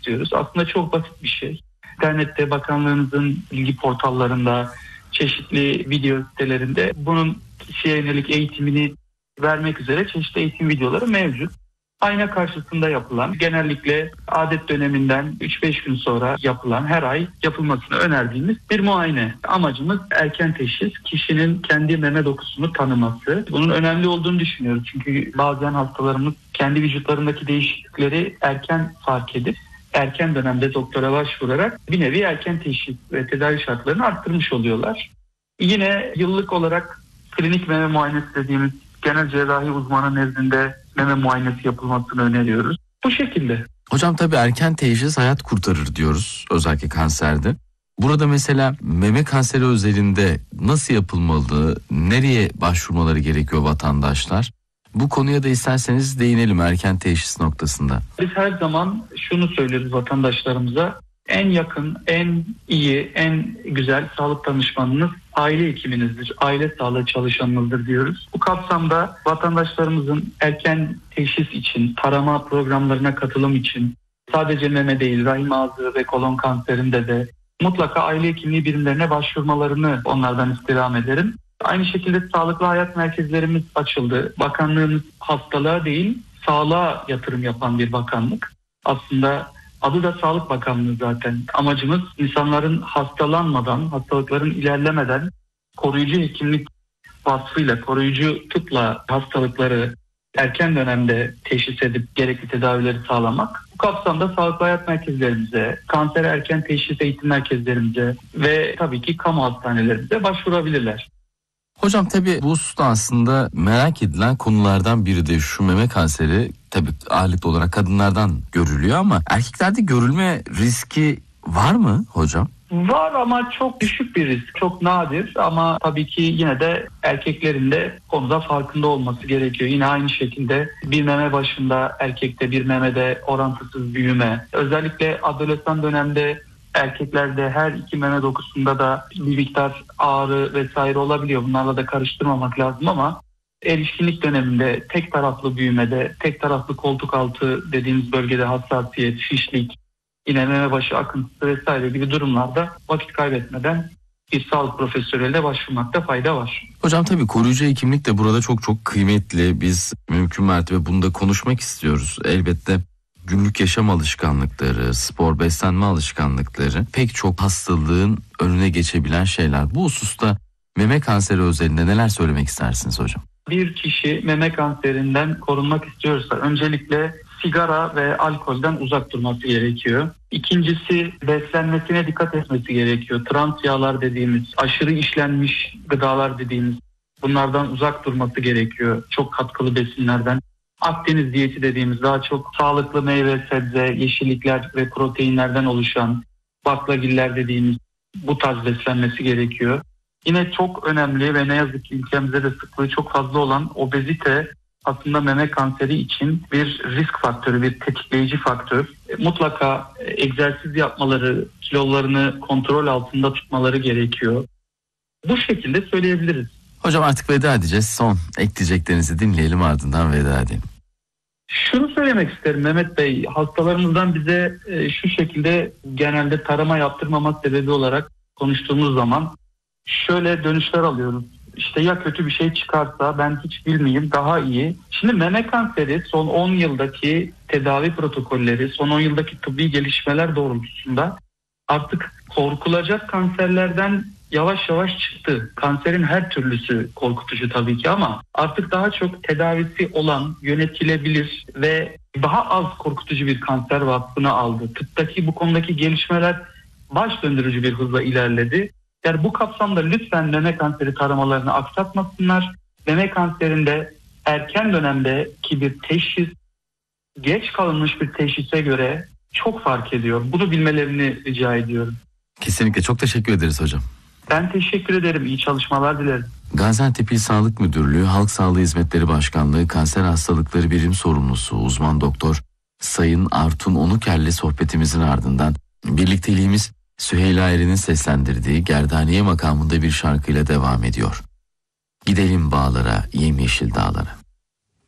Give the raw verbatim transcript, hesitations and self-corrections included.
istiyoruz. Aslında çok basit bir şey. İnternette bakanlığımızın bilgi portallarında, çeşitli video sitelerinde bunun kişiye yönelik eğitimini vermek üzere çeşitli eğitim videoları mevcut. Ayna karşısında yapılan, genellikle adet döneminden üç beş gün sonra yapılan, her ay yapılmasını önerdiğimiz bir muayene. Amacımız erken teşhis, kişinin kendi meme dokusunu tanıması. Bunun önemli olduğunu düşünüyoruz. Çünkü bazen hastalarımız kendi vücutlarındaki değişiklikleri erken fark edip erken dönemde doktora başvurarak bir nevi erken teşhis ve tedavi şartlarını arttırmış oluyorlar. Yine yıllık olarak klinik meme muayenesi dediğimiz genel cerrahi uzmanı nezdinde meme muayenesi yapılmasını öneriyoruz. Bu şekilde. Hocam tabii erken teşhis hayat kurtarır diyoruz, özellikle kanserde. Burada mesela meme kanseri özelinde nasıl yapılmalı, nereye başvurmaları gerekiyor vatandaşlar? Bu konuya da isterseniz değinelim erken teşhis noktasında. Biz her zaman şunu söyleriz vatandaşlarımıza. En yakın, en iyi, en güzel sağlık danışmanınız aile hekiminizdir, aile sağlığı çalışanınızdır diyoruz. Bu kapsamda vatandaşlarımızın erken teşhis için, tarama programlarına katılım için sadece meme değil, rahim ağzı ve kolon kanserinde de mutlaka aile hekimliği birimlerine başvurmalarını onlardan istirham ederim. Aynı şekilde sağlıklı hayat merkezlerimiz açıldı. Bakanlığımız hastalığa değil, sağlığa yatırım yapan bir bakanlık. Aslında adı da Sağlık Bakanlığı zaten. Amacımız insanların hastalanmadan, hastalıkların ilerlemeden koruyucu hekimlik vasfıyla, koruyucu tıpla hastalıkları erken dönemde teşhis edip gerekli tedavileri sağlamak. Bu kapsamda sağlıklı hayat merkezlerimize, kanser erken teşhis eğitim merkezlerimize ve tabii ki kamu hastanelerimize başvurabilirler. Hocam tabii bu hususta aslında merak edilen konulardan biri de şu meme kanseri tabii ağırlıklı olarak kadınlardan görülüyor ama erkeklerde görülme riski var mı hocam? Var ama çok düşük bir risk, çok nadir ama tabii ki yine de erkeklerin de konuda farkında olması gerekiyor. Yine aynı şekilde bir meme başında erkekte bir memede orantısız büyüme, özellikle adolesan dönemde erkeklerde her iki meme dokusunda da bir miktar ağrı vesaire olabiliyor. Bunlarla da karıştırmamak lazım ama erişkinlik döneminde tek taraflı büyümede, tek taraflı koltuk altı dediğimiz bölgede hassasiyet, şişlik, yine meme başı akıntısı vesaire gibi durumlarda vakit kaybetmeden bir sağlık profesyoneline başvurmakta fayda var. Hocam tabii koruyucu hekimlik de burada çok çok kıymetli. Biz mümkün mertebe bunu da konuşmak istiyoruz. Elbette günlük yaşam alışkanlıkları, spor, beslenme alışkanlıkları pek çok hastalığın önüne geçebilen şeyler. Bu hususta meme kanseri özelinde neler söylemek istersiniz hocam? Bir kişi meme kanserinden korunmak istiyorsa öncelikle sigara ve alkolden uzak durması gerekiyor. İkincisi beslenmesine dikkat etmesi gerekiyor. Trans yağlar dediğimiz, aşırı işlenmiş gıdalar dediğimiz bunlardan uzak durması gerekiyor. Çok katkılı besinlerden. Akdeniz diyeti dediğimiz daha çok sağlıklı meyve, sebze, yeşillikler ve proteinlerden oluşan baklagiller dediğimiz bu tarz beslenmesi gerekiyor. Yine çok önemli ve ne yazık ki ülkemizde de sıklığı çok fazla olan obezite aslında meme kanseri için bir risk faktörü, bir tetikleyici faktör. Mutlaka egzersiz yapmaları, kilolarını kontrol altında tutmaları gerekiyor. Bu şekilde söyleyebiliriz. Hocam artık veda edeceğiz. Son ekleyeceklerinizi dinleyelim, ardından veda edelim. Şunu söylemek isterim Mehmet Bey, hastalarımızdan bize şu şekilde genelde tarama yaptırmama sebebi olarak konuştuğumuz zaman şöyle dönüşler alıyoruz. İşte ya kötü bir şey çıkarsa ben hiç bilmeyeyim, daha iyi. Şimdi meme kanseri son on yıldaki tedavi protokolleri, son on yıldaki tıbbi gelişmeler doğrultusunda artık korkulacak kanserlerden yavaş yavaş çıktı. Kanserin her türlüsü korkutucu tabii ki ama artık daha çok tedavisi olan, yönetilebilir ve daha az korkutucu bir kanser vasfını aldı. Tıptaki bu konudaki gelişmeler baş döndürücü bir hızla ilerledi. Yani bu kapsamda lütfen meme kanseri taramalarını aksatmasınlar. Meme kanserinde erken dönemdeki bir teşhis, geç kalınmış bir teşhise göre çok fark ediyor. Bunu bilmelerini rica ediyorum. Kesinlikle, çok teşekkür ederiz hocam. Ben teşekkür ederim. İyi çalışmalar dilerim. Gaziantep İl Sağlık Müdürlüğü Halk Sağlığı Hizmetleri Başkanlığı Kanser Hastalıkları Birim Sorumlusu uzman doktor Sayın Artun Onuker'le sohbetimizin ardından birlikteliğimiz Süheyla Eren'in seslendirdiği Gerdaniye makamında bir şarkıyla devam ediyor. Gidelim bağlara, yemyeşil dağlara.